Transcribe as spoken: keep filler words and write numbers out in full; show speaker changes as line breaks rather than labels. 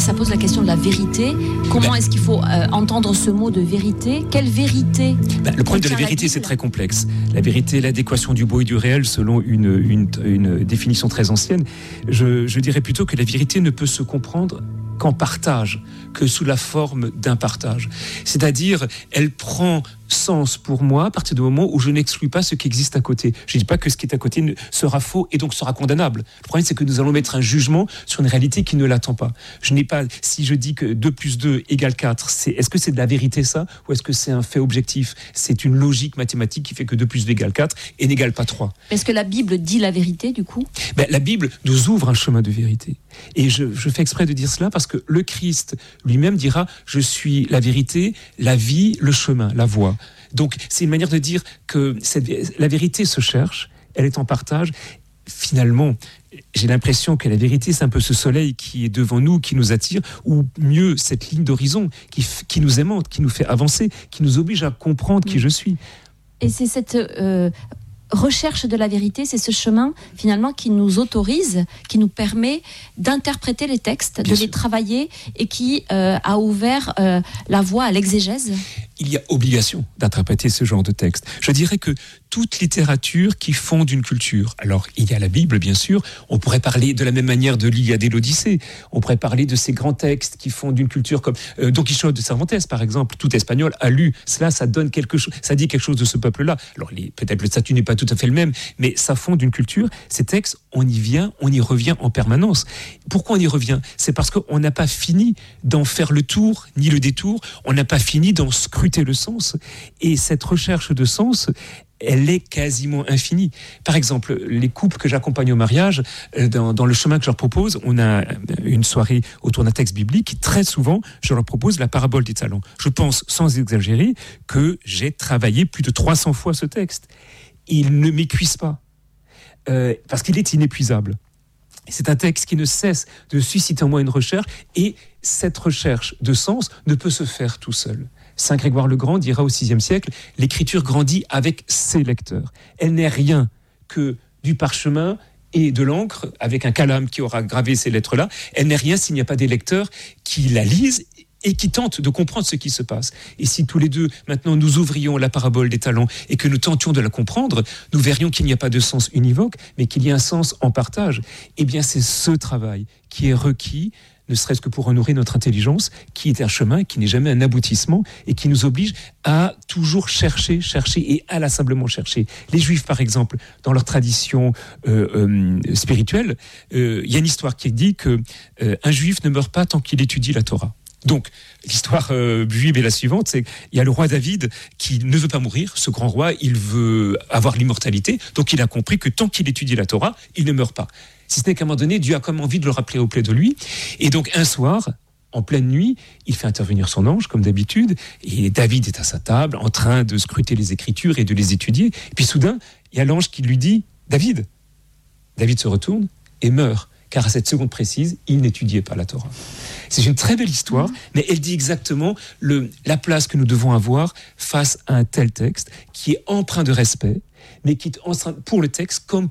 ça pose la question de la vérité. Comment ben, est-ce qu'il faut euh, entendre ce mot de vérité ? Quelle vérité ?
ben, Le problème de la vérité, la c'est très complexe. La vérité, l'adéquation du beau et du réel, selon une, une, une définition très ancienne. Je, je dirais plutôt que la vérité ne peut se comprendre qu'en partage, que sous la forme d'un partage. C'est-à-dire, elle prend sens pour moi à partir du moment où je n'exclus pas ce qui existe à côté. Je ne dis pas que ce qui est à côté sera faux et donc sera condamnable. Le problème, c'est que nous allons mettre un jugement sur une réalité qui ne l'attend pas. Je n'ai pas, si je dis que deux plus deux égale quatre, c'est, est-ce que c'est de la vérité ça, ou est-ce que c'est un fait objectif ? C'est une logique mathématique qui fait que deux plus deux égale quatre et n'égale pas trois.
Est-ce que la Bible dit la vérité du coup ?
Ben, la Bible nous ouvre un chemin de vérité. Et je, je fais exprès de dire cela parce que le Christ lui-même dira « Je suis la vérité, la vie, le chemin, la voie ». Donc, c'est une manière de dire que cette, la vérité se cherche, elle est en partage. Finalement, j'ai l'impression que la vérité, c'est un peu ce soleil qui est devant nous, qui nous attire, ou mieux, cette ligne d'horizon qui, qui nous aimante, qui nous fait avancer, qui nous oblige à comprendre qui je suis.
Et c'est cette... Euh... recherche de la vérité, c'est ce chemin finalement qui nous autorise, qui nous permet d'interpréter les textes, Bien de sûr. les travailler et qui euh, a ouvert euh, la voie à l'exégèse.
Il y a obligation d'interpréter ce genre de texte. Je dirais que toute littérature qui fonde une culture, alors il y a la Bible bien sûr, on pourrait parler de la même manière de l'Iliade et l'Odyssée, on pourrait parler de ces grands textes qui fondent une culture comme euh, Don Quichotte de Cervantes par exemple, tout Espagnol a lu cela, ça donne quelque chose, ça dit quelque chose de ce peuple-là. Alors les, peut-être le statut n'est pas tout à fait le même, mais ça fonde une culture. Ces textes, on y vient, on y revient en permanence. Pourquoi on y revient ? C'est parce qu'on n'a pas fini d'en faire le tour, ni le détour, on n'a pas fini d'en scruter le sens. Et cette recherche de sens, elle est quasiment infinie. Par exemple, les couples que j'accompagne au mariage, dans, dans le chemin que je leur propose, on a une soirée autour d'un texte biblique. Très souvent, je leur propose la parabole des talents. Je pense, sans exagérer, que j'ai travaillé plus de trois cents fois ce texte. Il ne m'épuise pas, euh, parce qu'il est inépuisable. C'est un texte qui ne cesse de susciter en moi une recherche, et cette recherche de sens ne peut se faire tout seul. Saint Grégoire le Grand dira au sixième siècle, l'écriture grandit avec ses lecteurs. Elle n'est rien que du parchemin et de l'encre, avec un calame qui aura gravé ces lettres-là. Elle n'est rien s'il n'y a pas des lecteurs qui la lisent et qui tentent de comprendre ce qui se passe. Et si tous les deux, maintenant, nous ouvrions la parabole des talents et que nous tentions de la comprendre, nous verrions qu'il n'y a pas de sens univoque, mais qu'il y a un sens en partage. Eh bien, c'est ce travail qui est requis, ne serait-ce que pour honorer notre intelligence, qui est un chemin qui n'est jamais un aboutissement et qui nous oblige à toujours chercher, chercher et inlassablement chercher. Les Juifs, par exemple, dans leur tradition euh, euh, spirituelle, euh, il y a une histoire qui dit qu'un euh, Juif ne meurt pas tant qu'il étudie la Torah. Donc, l'histoire euh, juive est la suivante, c'est qu'il y a le roi David qui ne veut pas mourir, ce grand roi, il veut avoir l'immortalité, donc il a compris que tant qu'il étudie la Torah, il ne meurt pas. Si ce n'est qu'à un moment donné, Dieu a comme envie de le rappeler auprès de lui, et donc un soir, en pleine nuit, il fait intervenir son ange, comme d'habitude, et David est à sa table, en train de scruter les Écritures et de les étudier, et puis soudain, il y a l'ange qui lui dit « David !» David se retourne et meurt, car à cette seconde précise, il n'étudiait pas la Torah. C'est une très belle histoire, mais elle dit exactement le, la place que nous devons avoir face à un tel texte qui est empreint de respect, mais qui est pour le texte comme